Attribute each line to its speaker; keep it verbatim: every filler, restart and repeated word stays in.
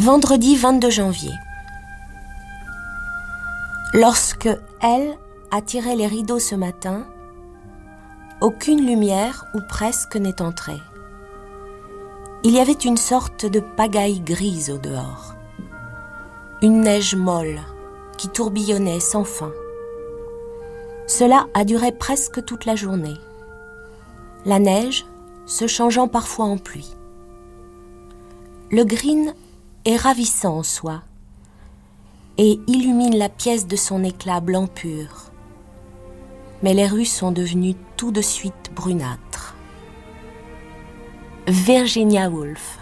Speaker 1: Vendredi vingt-deux janvier. Lorsque elle a tiré les rideaux ce matin, aucune lumière, ou presque, n'est entrée. Il y avait une sorte de pagaille grise au dehors. Une neige molle qui tourbillonnait sans fin. Cela a duré presque toute la journée. La neige se changeant parfois en pluie. Le green est ravissant en soi et illumine la pièce de son éclat blanc pur. Mais les rues sont devenues tout de suite brunâtres. Virginia Woolf.